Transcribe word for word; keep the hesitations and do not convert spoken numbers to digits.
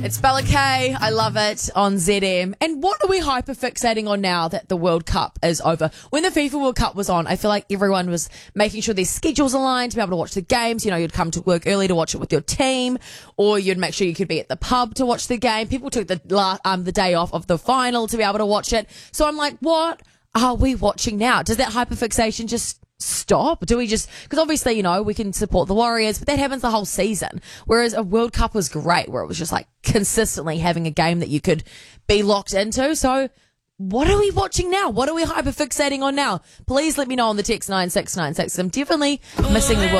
It's Bella K. I love it on Z M. And what are we hyper fixating on now that the World Cup is over? When the FIFA World Cup was on, I feel like everyone was making sure their schedules aligned to be able to watch the games. You know, you'd come to work early to watch it with your team, or you'd make sure you could be at the pub to watch the game. People took the la- um the day off of the final to be able to watch it. So I'm like, what are we watching now? Does that hyperfixation just stop? Do we just, because obviously, you know, we can support the Warriors, but that happens the whole season. Whereas a World Cup was great, where it was just like consistently having a game that you could be locked into. So what are we watching now? What are we hyperfixating on now? Please let me know on the text nine six nine six. I'm definitely missing the World